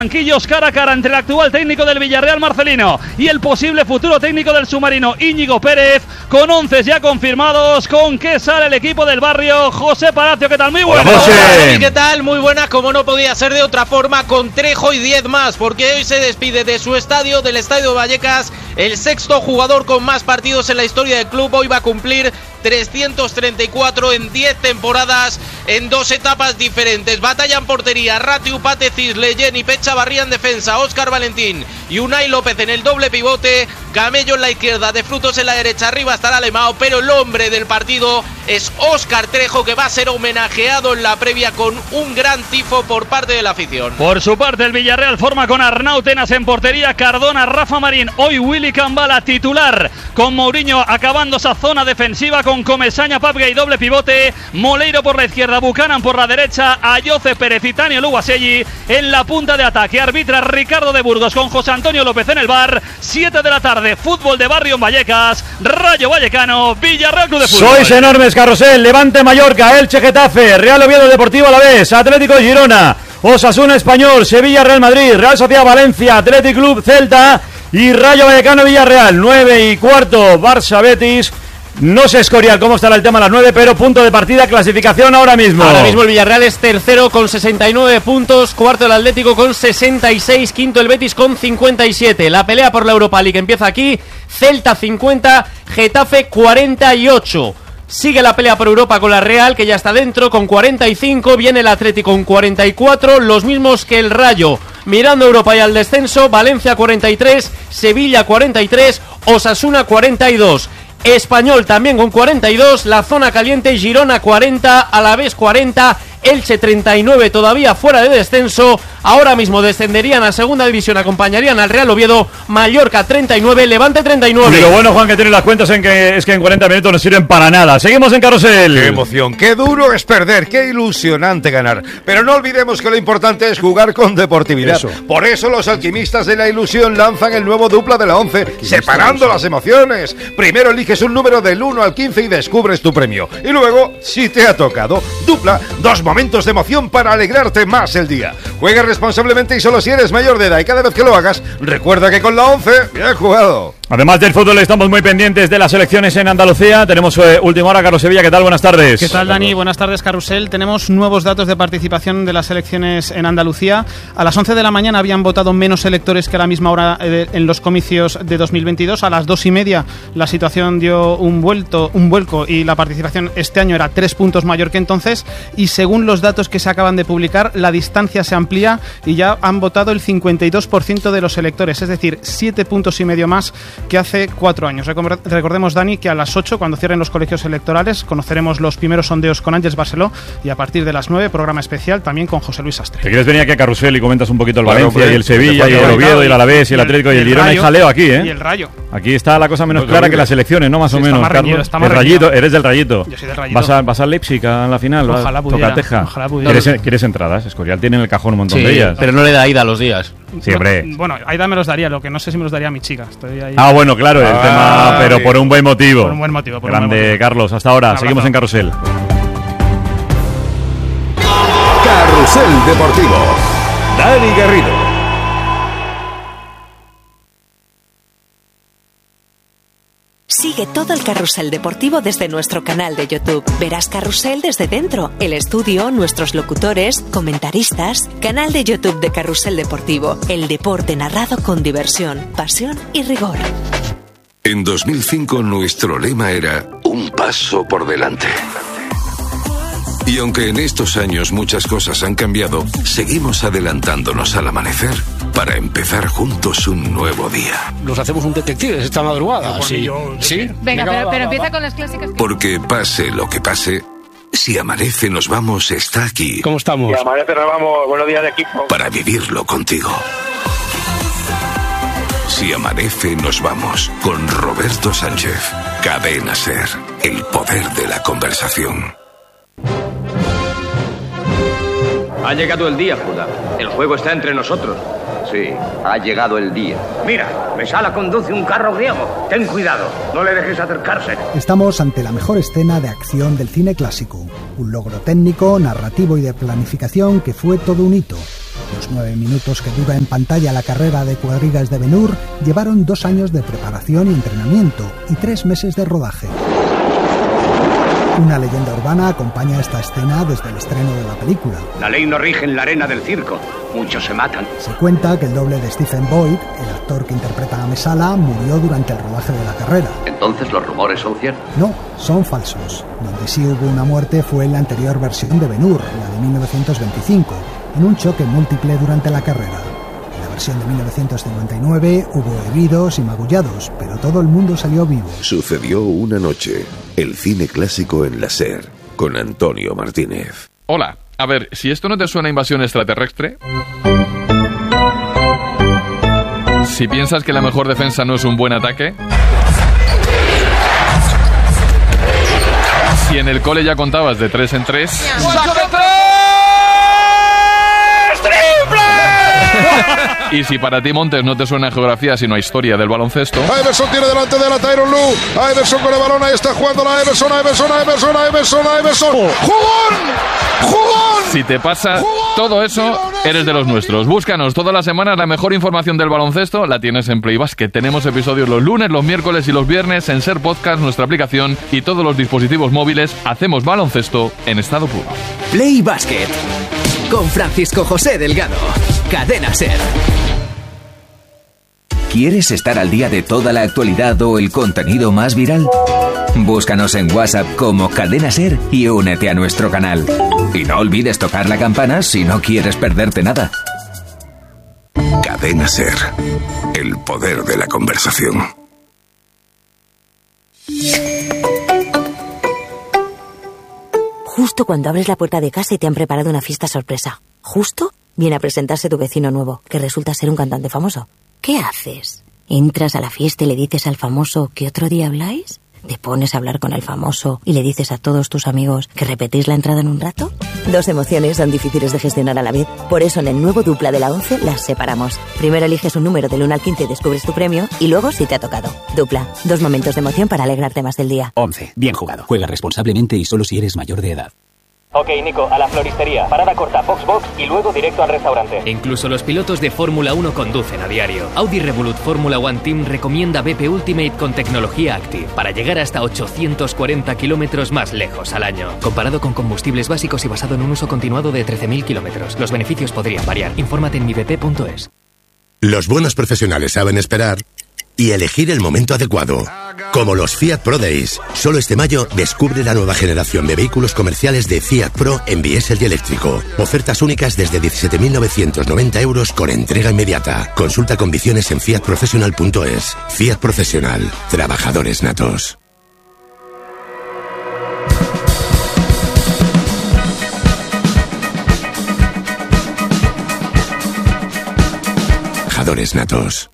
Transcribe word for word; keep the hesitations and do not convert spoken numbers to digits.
Banquillos cara a cara entre el actual técnico del Villarreal, Marcelino, y el posible futuro técnico del submarino, Íñigo Pérez, con once ya confirmados. ¿Con qué sale el equipo del barrio? José Palacio, ¿qué tal? Muy buenas. Hola, José. ¿Qué tal? Muy buenas, como no podía ser de otra forma, con Trejo y diez más, porque hoy se despide de su estadio, del Estadio Vallecas, el sexto jugador con más partidos en la historia del club. Hoy va a cumplir trescientos treinta y cuatro en diez temporadas, en dos etapas diferentes. Batalla en portería, Ratiu, Pate, Cisle, Jenny, Pecha, Barría en defensa, Óscar Valentín y Unai López en el doble pivote, Gamello en la izquierda, De Frutos en la derecha, arriba estará Alemão, pero el hombre del partido es Óscar Trejo, que va a ser homenajeado en la previa con un gran tifo por parte de la afición. Por su parte, el Villarreal forma con Arnau Tenas en portería, Cardona, Rafa Marín, hoy Willy Cambala titular, con Mourinho acabando esa zona defensiva, con Comesaña, Papga y doble pivote, Moleiro por la izquierda, Buchanan por la derecha, Ayoce Pérez y Tania Luguaselli en la punta de ataque. Arbitra Ricardo de Burgos con José Antonio López en el bar. Siete de la tarde, fútbol de barrio en Vallecas, Rayo Vallecano, Villarreal Club de Fútbol. Sois enormes, Carrusel. Levante Mallorca, Elche Getafe, Real Oviedo Deportivo Alavés, Atlético Girona, Osasuna Español, Sevilla Real Madrid, Real Sociedad Valencia, Athletic Club Celta y Rayo Vallecano Villarreal. Nueve y cuarto, Barça Betis. No sé, Escorial, cómo estará el tema a las nueve, pero punto de partida, clasificación ahora mismo. Ahora mismo el Villarreal es tercero con sesenta y nueve puntos, cuarto el Atlético con sesenta y seis, quinto el Betis con cincuenta y siete. La pelea por la Europa League empieza aquí, Celta cincuenta, Getafe cuarenta y ocho. Sigue la pelea por Europa con la Real, que ya está dentro, con cuarenta y cinco, viene el Atlético con cuarenta y cuatro, los mismos que el Rayo. Mirando Europa y al descenso, Valencia cuarenta y tres, Sevilla cuarenta y tres, Osasuna cuarenta y dos. Español también con cuarenta y dos, la zona caliente, Girona cuarenta, Alavés cuarenta, Elche treinta y nueve, todavía fuera de descenso. Ahora mismo descenderían a segunda división, acompañarían al Real Oviedo, Mallorca treinta y nueve, Levante treinta y nueve. Y lo bueno, Juan, que tiene las cuentas en que es que en cuarenta minutos no sirven para nada. Seguimos en Carrusel. Qué emoción, qué duro es perder, qué ilusionante ganar. Pero no olvidemos que lo importante es jugar con deportividad. Eso. Por eso los alquimistas de la ilusión lanzan el nuevo dupla de la once, separando las emociones. Primero eliges un número del uno al quince y descubres tu premio. Y luego, si te ha tocado, dupla dos momentos de emoción para alegrarte más el día. Juega responsablemente y solo si eres mayor de edad, y cada vez que lo hagas, recuerda que con la once, bien jugado. Además del fútbol, estamos muy pendientes de las elecciones en Andalucía. Tenemos eh, última hora, Carlos Sevilla. ¿Qué tal? Buenas tardes. ¿Qué tal, Dani? Buenas tardes, Carrusel. Tenemos nuevos datos de participación de las elecciones en Andalucía. A las once de la mañana habían votado menos electores que a la misma hora eh, en los comicios de dos mil veintidós. A las dos y media la situación dio un vuelto, un vuelco y la participación este año era tres puntos mayor que entonces. Y según los datos que se acaban de publicar, la distancia se amplía y ya han votado el cincuenta y dos por ciento de los electores, es decir, siete puntos y medio más que hace cuatro años. Recordemos, Dani, que a las ocho, cuando cierren los colegios electorales, conoceremos los primeros sondeos con Ángeles Barceló y a partir de las nueve, programa especial también con José Luis Astre. ¿Te quieres venir aquí a Carrusel y comentas un poquito el Claro, Valencia hombre, y el Sevilla y el Oviedo y el Alavés y el Atlético y el Girona? Hay jaleo aquí, ¿eh? Y el Rayo. Aquí está la cosa menos No, clara no, que las elecciones, ¿no? Más sí, o está menos, más reñido, Carlos. está más el reñido. Rayito, eres del Rayito. Yo soy del Rayito. ¿Vas a, vas a Leipzig a la final? Ojalá pudiera. Tocateja. Ojalá pudiera. ¿Quieres, ¿Quieres entradas? Escorial tiene en el cajón un montón Sí, de ellas. pero no le da ida a los días. Sí, hombre. No, bueno, Aida me los daría, lo que no sé si me los daría a mi chica. Estoy ahí. Ah, bueno, claro, el Ah, tema, pero sí. por un buen motivo. Por un buen motivo. Por un Grande, buen motivo. Carlos. Hasta ahora. Un Seguimos abrazo. en Carrusel. Carrusel Deportivo. Dani Garrido. Sigue todo el carrusel deportivo desde nuestro canal de YouTube. Verás Carrusel desde dentro, el estudio, nuestros locutores, comentaristas. Canal de YouTube de Carrusel Deportivo. El deporte narrado con diversión, pasión y rigor. En dos mil cinco nuestro lema era un paso por delante. Y aunque en estos años muchas cosas han cambiado, seguimos adelantándonos al amanecer para empezar juntos un nuevo día. Nos hacemos un detective esta madrugada. Sí. ¿Sí? Venga, pero, va, pero va, empieza va. con las clásicas. Porque pase lo que pase, si amanece nos vamos está aquí. ¿Cómo estamos? Si amanece nos vamos. Buenos días de equipo. Para vivirlo contigo. Si amanece nos vamos con Roberto Sánchez. Cadena Ser, el poder de la conversación. Ha llegado el día, Judá. El juego está entre nosotros. Sí, ha llegado el día. Mira, Mesala conduce un carro griego. Ten cuidado, no le dejes acercarse. Estamos ante la mejor escena de acción del cine clásico. Un logro técnico, narrativo y de planificación que fue todo un hito. Los nueve minutos que dura en pantalla la carrera de cuadrigas de Ben-Hur llevaron dos años de preparación y entrenamiento y tres meses de rodaje. Una leyenda urbana acompaña esta escena desde el estreno de la película. La ley no rige en la arena del circo. Muchos se matan. Se cuenta que el doble de Stephen Boyd, el actor que interpreta a Mesala, murió durante el rodaje de la carrera. ¿Entonces los rumores son ciertos? No, son falsos. Donde sí hubo una muerte fue en la anterior versión de Ben-Hur, la de mil novecientos veinticinco, en un choque múltiple durante la carrera. En la versión de mil novecientos cincuenta y nueve hubo heridos y magullados, pero todo el mundo salió vivo. Sucedió una noche. El cine clásico en la SER, con Antonio Martínez. Hola, a ver, si esto no te suena a invasión extraterrestre... Si piensas que la mejor defensa no es un buen ataque... Si en el cole ya contabas de tres en tres... ¡Saco de tres! ¡Triple! Y si para ti, Montes, no te suena a geografía sino a historia del baloncesto... Iverson tiene delante de la Tyronn Lue. Iverson con el balón, ahí está jugando la Iverson, Iverson, Iverson, Iverson, Iverson. ¡Jugón! ¡Jugón! Si te pasa todo eso, eres de los nuestros. Búscanos todas las semanas la mejor información del baloncesto. La tienes en Play Basket. Tenemos episodios los lunes, los miércoles y los viernes en Ser Podcast, nuestra aplicación y todos los dispositivos móviles. Hacemos baloncesto en estado puro. Play Basket con Francisco José Delgado. Cadena Ser. ¿Quieres estar al día de toda la actualidad o el contenido más viral? Búscanos en WhatsApp como Cadena Ser y únete a nuestro canal. Y no olvides tocar la campana si no quieres perderte nada. Cadena Ser. El poder de la conversación. Justo cuando abres la puerta de casa y te han preparado una fiesta sorpresa. Justo viene a presentarse tu vecino nuevo, que resulta ser un cantante famoso. ¿Qué haces? ¿Entras a la fiesta y le dices al famoso que otro día habláis? ¿Te pones a hablar con el famoso y le dices a todos tus amigos que repetís la entrada en un rato? Dos emociones son difíciles de gestionar a la vez. Por eso en el nuevo Dupla de la once las separamos. Primero eliges un número del uno al quince y descubres tu premio, y luego si te ha tocado. Dupla, dos momentos de emoción para alegrarte más del día. once. Bien jugado. Juega responsablemente y solo si eres mayor de edad. Ok, Nico, a la floristería. Parada corta, Foxbox y luego directo al restaurante. Incluso los pilotos de Fórmula uno conducen a diario. Audi Revolut Fórmula One Team recomienda B P Ultimate con tecnología Active para llegar hasta ochocientos cuarenta kilómetros más lejos al año. Comparado con combustibles básicos y basado en un uso continuado de trece mil kilómetros. Los beneficios podrían variar. Infórmate en mi b p punto es. Los buenos profesionales saben esperar y elegir el momento adecuado. Como los Fiat Pro Days. Solo este mayo descubre la nueva generación de vehículos comerciales de Fiat Pro en diésel y eléctrico. Ofertas únicas desde diecisiete mil novecientos noventa euros con entrega inmediata. Consulta condiciones en fiat professional punto es. Fiat Profesional. Trabajadores natos. Trabajadores natos.